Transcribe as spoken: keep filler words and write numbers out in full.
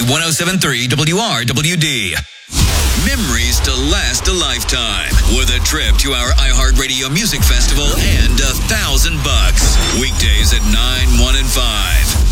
one oh seven point three W R W D. Memories to last a lifetime with a trip to our iHeartRadio Music Festival and a thousand